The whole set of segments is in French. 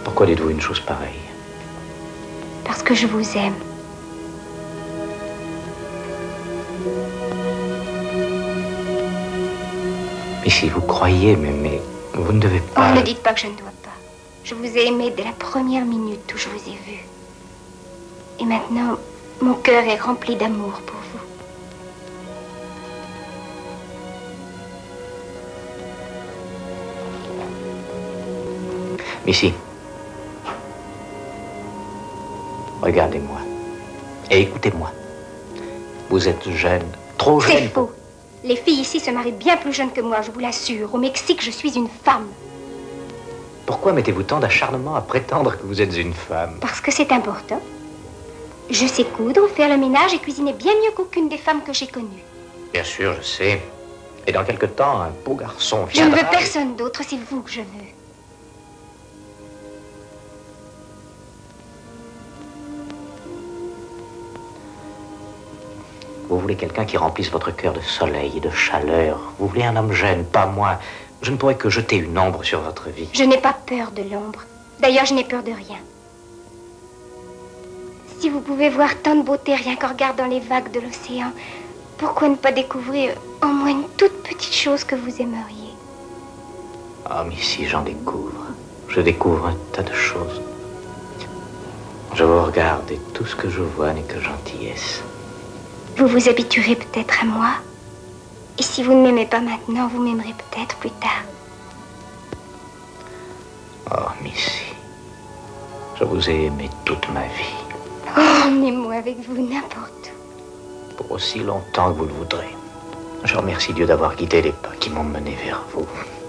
Pourquoi dites-vous une chose pareille? Parce que je vous aime. Mais si vous croyez m'aimer, vous ne devez pas... Oh, ne dites pas que je ne dois pas. Je vous ai aimé dès la première minute où je vous ai vu. Et maintenant, mon cœur est rempli d'amour pour vous. Missy, regardez-moi et écoutez-moi. Vous êtes jeune, trop jeune. C'est faux. Les filles ici se marient bien plus jeunes que moi, je vous l'assure. Au Mexique, je suis une femme. Pourquoi mettez-vous tant d'acharnement à prétendre que vous êtes une femme? Parce que c'est important. Je sais coudre, faire le ménage et cuisiner bien mieux qu'aucune des femmes que j'ai connues. Bien sûr, je sais. Et dans quelque temps, un beau garçon Je ne viendra... veux personne d'autre, c'est vous que je veux. Vous voulez quelqu'un qui remplisse votre cœur de soleil et de chaleur. Vous voulez un homme jeune, pas moi. Je ne pourrais que jeter une ombre sur votre vie. Je n'ai pas peur de l'ombre. D'ailleurs, je n'ai peur de rien. Si vous pouvez voir tant de beauté rien qu'en regardant les vagues de l'océan, pourquoi ne pas découvrir en moi une toute petite chose que vous aimeriez? Ah, mais si j'en découvre. Je découvre un tas de choses. Je vous regarde et tout ce que je vois n'est que gentillesse. Vous vous habituerez peut-être à moi. Et si vous ne m'aimez pas maintenant, vous m'aimerez peut-être plus tard. Oh, Missy, je vous ai aimé toute ma vie. Oh, emmenez-moi avec vous n'importe où. Pour aussi longtemps que vous le voudrez. Je remercie Dieu d'avoir guidé les pas qui m'ont mené vers vous.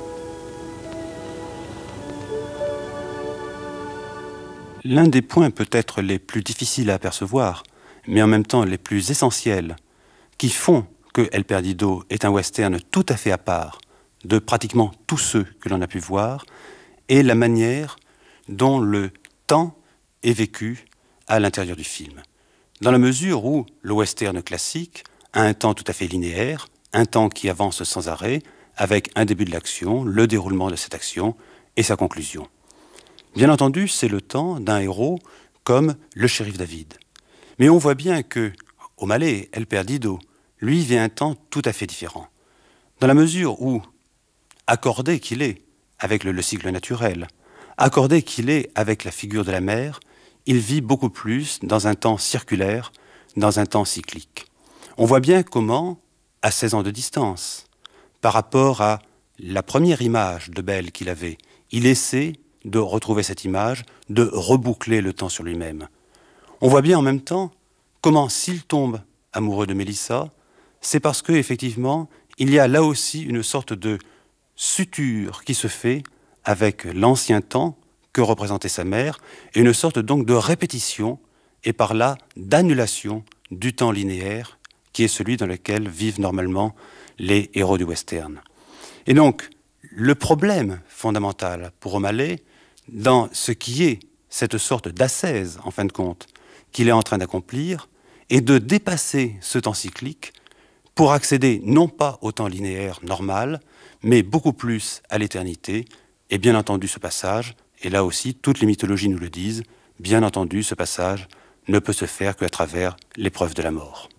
L'un des points peut-être les plus difficiles à apercevoir, mais en même temps les plus essentiels, qui font que El Perdido est un western tout à fait à part de pratiquement tous ceux que l'on a pu voir, est la manière dont le temps est vécu à l'intérieur du film. Dans la mesure où le western classique a un temps tout à fait linéaire, un temps qui avance sans arrêt, avec un début de l'action, le déroulement de cette action et sa conclusion. Bien entendu, c'est le temps d'un héros comme le shérif David. Mais on voit bien que O'Malley, El Perdido, lui vit un temps tout à fait différent. Dans la mesure où, accordé qu'il est avec le cycle naturel, accordé qu'il est avec la figure de la mer, il vit beaucoup plus dans un temps circulaire, dans un temps cyclique. On voit bien comment, à 16 ans de distance, par rapport à la première image de Belle qu'il avait, il essaie de retrouver cette image, de reboucler le temps sur lui-même. On voit bien en même temps comment, s'il tombe amoureux de Mélissa, c'est parce qu'effectivement, il y a là aussi une sorte de suture qui se fait avec l'ancien temps que représentait sa mère, et une sorte donc de répétition, et par là d'annulation du temps linéaire, qui est celui dans lequel vivent normalement les héros du western. Et donc, le problème fondamental pour O'Malley, dans ce qui est cette sorte d'ascèse, en fin de compte, qu'il est en train d'accomplir, est de dépasser ce temps cyclique pour accéder non pas au temps linéaire normal, mais beaucoup plus à l'éternité. Et bien entendu, ce passage, et là aussi, toutes les mythologies nous le disent, bien entendu, ce passage ne peut se faire qu'à travers l'épreuve de la mort.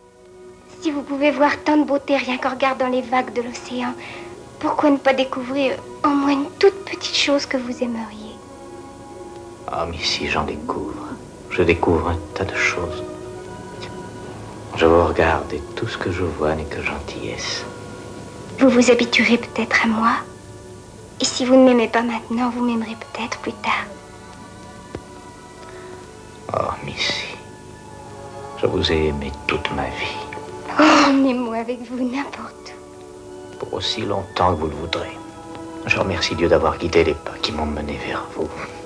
Si vous pouvez voir tant de beauté rien qu'en regardant les vagues de l'océan, pourquoi ne pas découvrir en moi une toute petite chose que vous aimeriez? Ah, mais si j'en découvre. Je découvre un tas de choses. Je vous regarde et tout ce que je vois n'est que gentillesse. Vous vous habituerez peut-être à moi. Et si vous ne m'aimez pas maintenant, vous m'aimerez peut-être plus tard. Oh, Missy, je vous ai aimé toute ma vie. Oh, emmenez-moi avec vous n'importe où. Pour aussi longtemps que vous le voudrez. Je remercie Dieu d'avoir guidé les pas qui m'ont mené vers vous.